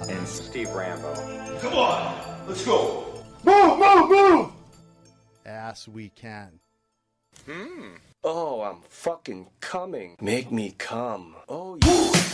and Steve Rambo. Come on, let's go. Move, move, move! Ass we can. Oh, I'm fucking coming. Make me come. Oh, yeah.